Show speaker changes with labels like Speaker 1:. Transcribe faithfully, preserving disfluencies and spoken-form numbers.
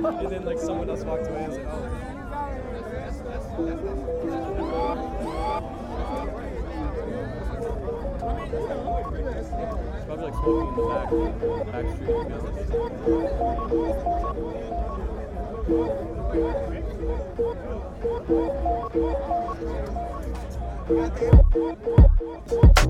Speaker 1: And then like someone else walked away. I was like, oh. Probably like smoking in the back, back street, to be honest.